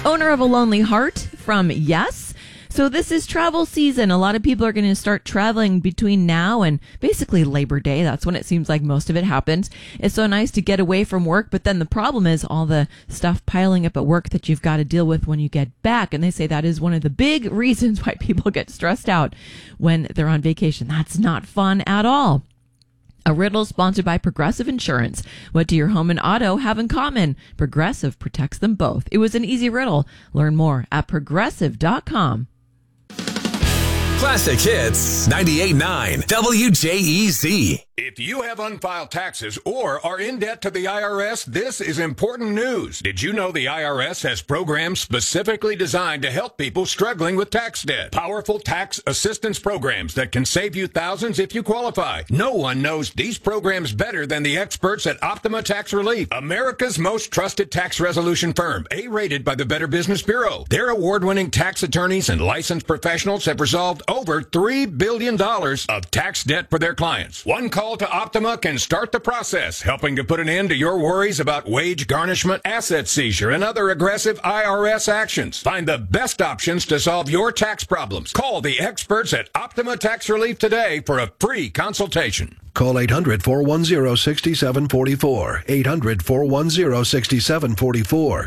Owner of a Lonely Heart from Yes. So this is travel season. A lot of people are going to start traveling between now and basically Labor Day. That's when it seems like most of it happens. It's so nice to get away from work, but then the problem is all the stuff piling up at work that you've got to deal with when you get back. And they say that is one of the big reasons why people get stressed out when they're on vacation. That's not fun at all. A riddle sponsored by Progressive Insurance. What do your home and auto have in common? Progressive protects them both. It was an easy riddle. Learn more at progressive.com. Classic Hits 98.9 WJEZ. If you have unfiled taxes or are in debt to the IRS, this is important news. Did you know the IRS has programs specifically designed to help people struggling with tax debt? Powerful tax assistance programs that can save you thousands if you qualify. No one knows these programs better than the experts at Optima Tax Relief, America's most trusted tax resolution firm, A-rated by the Better Business Bureau. Their award-winning tax attorneys and licensed professionals have resolved over $3 billion of tax debt for their clients. One call to Optima can start the process, helping to put an end to your worries about wage garnishment, asset seizure, and other aggressive IRS actions. Find the best options to solve your tax problems. Call the experts at Optima Tax Relief today for a free consultation. Call 800-410-6744. 800-410-6744.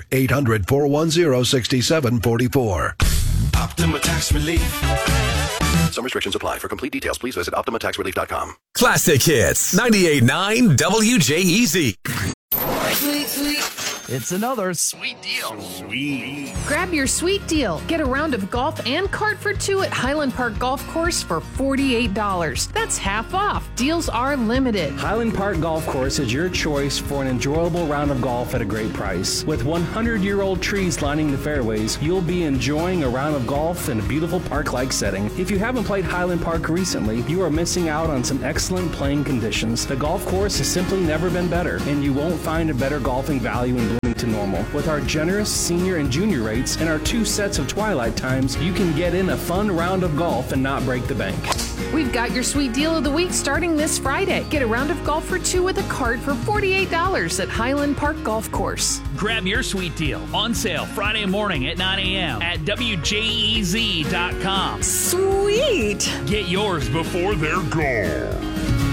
800-410-6744. Optima Tax Relief. Some restrictions apply. For complete details, please visit OptimaTaxRelief.com. Classic Hits 98.9 WJEZ. Sweet, sweet. It's another sweet deal. Sweet. Grab your sweet deal. Get a round of golf and cart for two at Highland Park Golf Course for $48. That's half off. Deals are limited. Highland Park Golf Course is your choice for an enjoyable round of golf at a great price. With 100-year-old trees lining the fairways, you'll be enjoying a round of golf in a beautiful park-like setting. If you haven't played Highland Park recently, you are missing out on some excellent playing conditions. The golf course has simply never been better, and you won't find a better golfing value in Bloomington Normal. With our generous senior and junior rates and our 2 sets of twilight times, you can get in a fun round of golf and not break the bank. We've got your sweet deal of the week starting this Friday. Get a round of golf for two with a cart for $48 at Highland Park Golf Course. Grab your sweet deal on sale Friday morning at 9 a.m. at WJEZ.com. Sweet! Get yours before they're gone.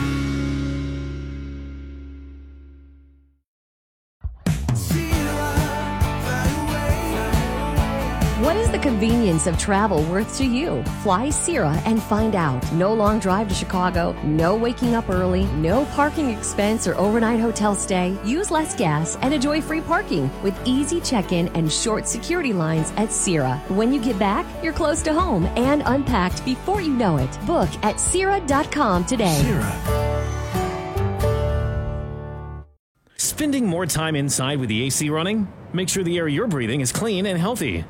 What is the convenience of travel worth to you? Fly Sierra and find out. No long drive to Chicago, no waking up early, no parking expense or overnight hotel stay. Use less gas and enjoy free parking with easy check-in and short security lines at Sierra. When you get back, you're close to home and unpacked before you know it. Book at Sierra.com today. Sierra. Spending more time inside with the AC running? Make sure the air you're breathing is clean and healthy.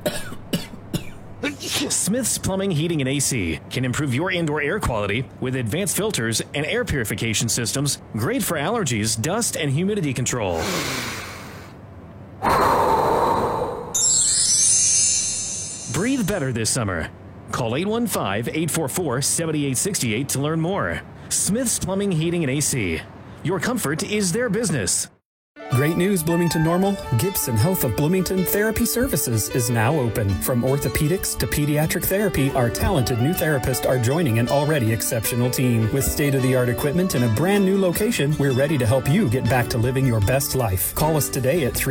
Smith's Plumbing, Heating, and AC can improve your indoor air quality with advanced filters and air purification systems great for allergies, dust, and humidity control. Breathe better this summer. Call 815-844-7868 to learn more. Smith's Plumbing, Heating, and AC. Your comfort is their business. Great news, Bloomington Normal. Gibson Health of Bloomington Therapy Services is now open. From orthopedics to pediatric therapy, our talented new therapists are joining an already exceptional team. With state-of-the-art equipment and a brand new location, we're ready to help you get back to living your best life. Call us today at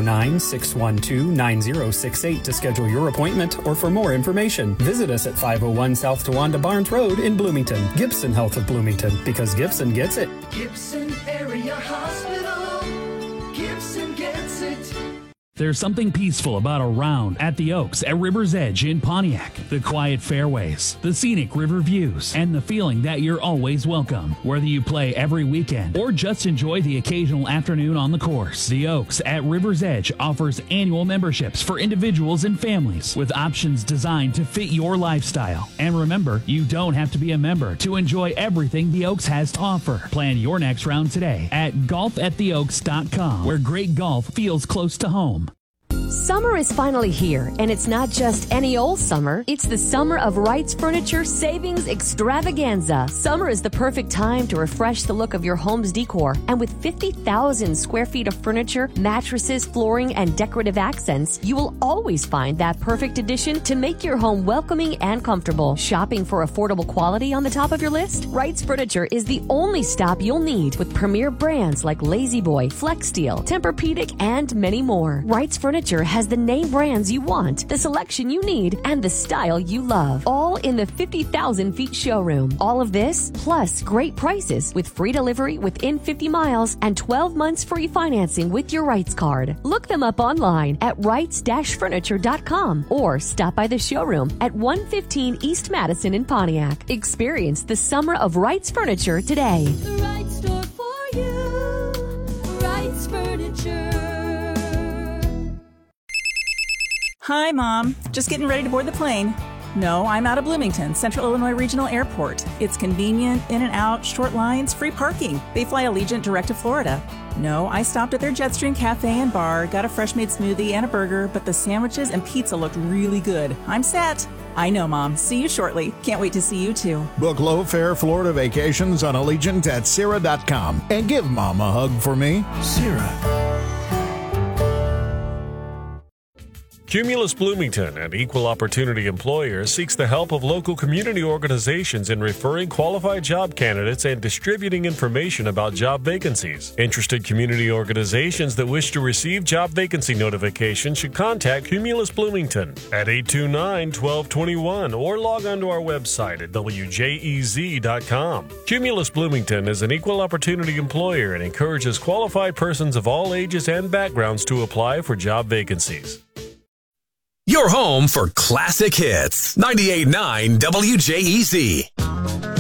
309-612-9068 to schedule your appointment or for more information. Visit us at 501 South Towanda Barnes Road in Bloomington. Gibson Health of Bloomington, because Gibson gets it. Gibson Area Hospital. Gibson gets it. There's something peaceful about a round at the Oaks at River's Edge in Pontiac. The quiet fairways, the scenic river views, and the feeling that you're always welcome. Whether you play every weekend or just enjoy the occasional afternoon on the course, the Oaks at River's Edge offers annual memberships for individuals and families with options designed to fit your lifestyle. And remember, you don't have to be a member to enjoy everything the Oaks has to offer. Plan your next round today at golfattheoaks.com, where great golf feels close to home. Summer is finally here, and it's not just any old summer. It's the summer of Wright's Furniture Savings Extravaganza. Summer is the perfect time to refresh the look of your home's decor. And with 50,000 square feet of furniture, mattresses, flooring, and decorative accents, you will always find that perfect addition to make your home welcoming and comfortable. Shopping for affordable quality on the top of your list? Wright's Furniture is the only stop you'll need with premier brands like Lazy Boy, Flexsteel, Tempur-Pedic, and many more. Wright's Furniture has the name brands you want, the selection you need, and the style you love, all in the 50,000 feet showroom. All of this, plus great prices with free delivery within 50 miles and 12 months free financing with your Wrights card. Look them up online at wrights-furniture.com or stop by the showroom at 115 East Madison in Pontiac. Experience the summer of Wrights Furniture today. The right store for you. Wright's Furniture. Hi, Mom. Just getting ready to board the plane. No, I'm out of Bloomington, Central Illinois Regional Airport. It's convenient, in and out, short lines, free parking. They fly Allegiant direct to Florida. No, I stopped at their Jetstream Cafe and Bar, got a fresh-made smoothie and a burger, but the sandwiches and pizza looked really good. I'm set. I know, Mom. See you shortly. Can't wait to see you, too. Book low-fare Florida vacations on Allegiant at Sierra.com. And give Mom a hug for me. Sierra. Cumulus Bloomington, an equal opportunity employer, seeks the help of local community organizations in referring qualified job candidates and distributing information about job vacancies. Interested community organizations that wish to receive job vacancy notifications should contact Cumulus Bloomington at 829-1221 or log on to our website at wjez.com. Cumulus Bloomington is an equal opportunity employer and encourages qualified persons of all ages and backgrounds to apply for job vacancies. Your home for classic hits. 98.9 WJEZ.